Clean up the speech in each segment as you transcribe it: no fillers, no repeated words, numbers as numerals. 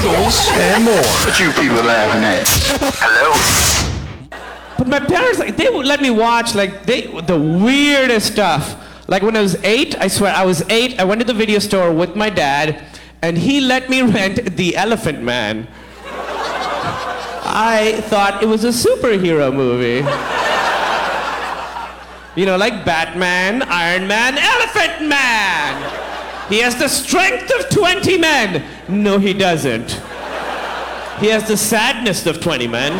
riddles, and more. What you people laughing at? Hello? But my parents, they would let me watch the weirdest stuff. Like when I was 8, I swear, I was 8, I went to the video store with my dad, and he let me rent The Elephant Man. I thought it was a superhero movie. You know, like Batman, Iron Man, Elephant Man! He has the strength of 20 men. No, he doesn't. He has the sadness of 20 men.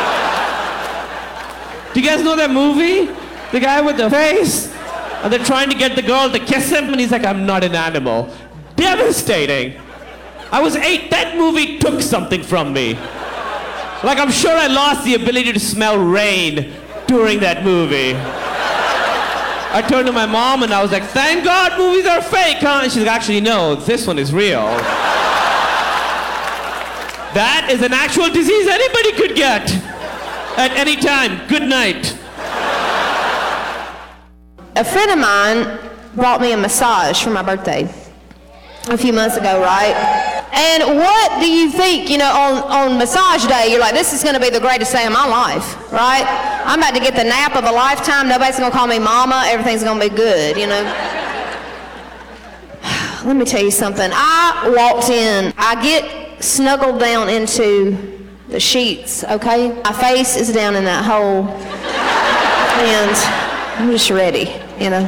Do you guys know that movie? The guy with the face? And they're trying to get the girl to kiss him, and he's like, I'm not an animal. Devastating. I was 8. That movie took something from me. Like, I'm sure I lost the ability to smell rain during that movie. I turned to my mom and I was like, thank God movies are fake, huh? And she's like, actually, no, this one is real. That is an actual disease anybody could get at any time. Good night. A friend of mine brought me a massage for my birthday a few months ago, right? And what do you think, you know, on massage day, you're like, this is going to be the greatest day of my life, right? I'm about to get the nap of a lifetime. Nobody's going to call me mama. Everything's going to be good, you know? Let me tell you something. I walked in. I get snuggled down into the sheets, okay? My face is down in that hole. And I'm just ready, you know?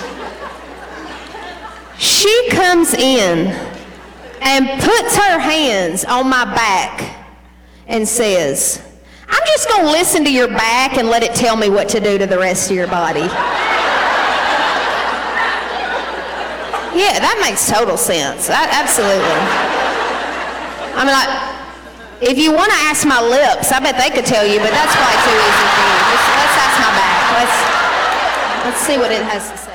She comes in and puts her hands on my back and says, I'm just going to listen to your back and let it tell me what to do to the rest of your body. Yeah, that makes total sense. Absolutely. I mean, if you want to ask my lips, I bet they could tell you, but that's probably too easy for you. Let's ask my back. Let's see what it has to say.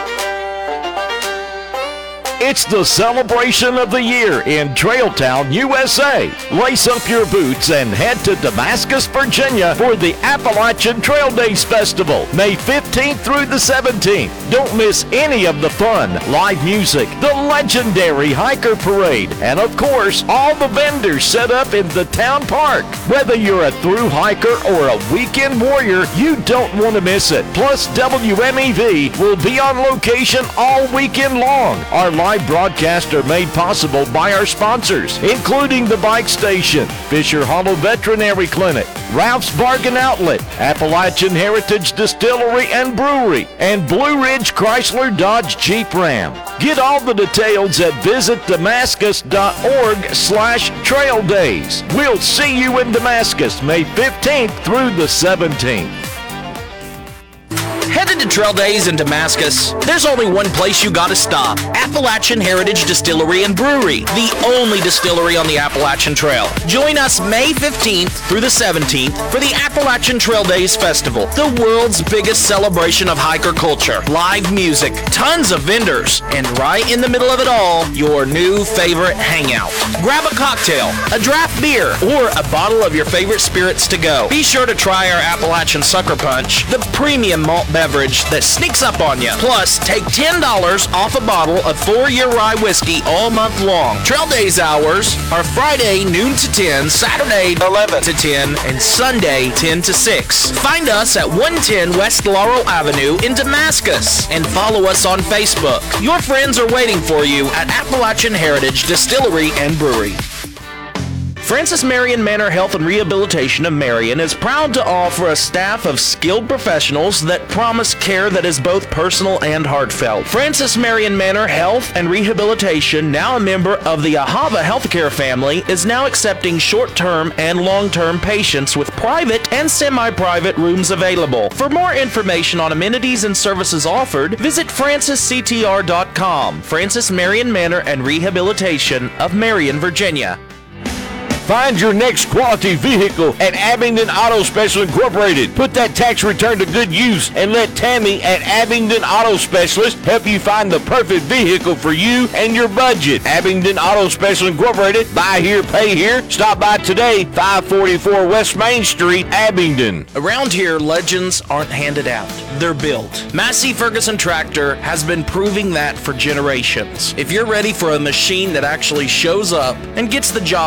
It's the celebration of the year in Trailtown, USA. Lace up your boots and head to Damascus, Virginia for the Appalachian Trail Days Festival, May 15th through the 17th. Don't miss any of the fun, live music, the legendary hiker parade, and of course, all the vendors set up in the town park. Whether you're a thru hiker or a weekend warrior, you don't want to miss it. Plus, WMEV will be on location all weekend long. Our live broadcasts are made possible by our sponsors, including the Bike Station, Fisher Hollow Veterinary Clinic, Ralph's Bargain Outlet, Appalachian Heritage Distillery and Brewery, and Blue Ridge Chrysler Dodge Jeep Ram. Get all the details at visitdamascus.org/trail days. We'll see you in Damascus May 15th through the 17th. Headed to Trail Days in Damascus? There's only one place you gotta stop. Appalachian Heritage Distillery and Brewery, the only distillery on the Appalachian Trail. Join us May 15th through the 17th for the Appalachian Trail Days Festival, the world's biggest celebration of hiker culture. Live music, tons of vendors, and right in the middle of it all, your new favorite hangout. Grab a cocktail, a draft beer, or a bottle of your favorite spirits to go. Be sure to try our Appalachian Sucker Punch, the premium malt beverage that sneaks up on you. Plus, take $10 off a bottle of 4-year rye whiskey all month long. Trail Days hours are Friday noon to 10, Saturday 11 to 10, and Sunday 10 to 6. Find us at 110 West Laurel Avenue in Damascus and follow us on Facebook. Your friends are waiting for you at Appalachian Heritage Distillery and Brewery. Francis Marion Manor Health and Rehabilitation of Marion is proud to offer a staff of skilled professionals that promise care that is both personal and heartfelt. Francis Marion Manor Health and Rehabilitation, now a member of the Ahava Healthcare family, is now accepting short-term and long-term patients with private and semi-private rooms available. For more information on amenities and services offered, visit francisctr.com. Francis Marion Manor and Rehabilitation of Marion, Virginia. Find your next quality vehicle at Abingdon Auto Special Incorporated. Put that tax return to good use and let Tammy at Abingdon Auto Specialist help you find the perfect vehicle for you and your budget. Abingdon Auto Special Incorporated. Buy here, pay here. Stop by today, 544 West Main Street, Abingdon. Around here, legends aren't handed out. They're built. Massey Ferguson Tractor has been proving that for generations. If you're ready for a machine that actually shows up and gets the job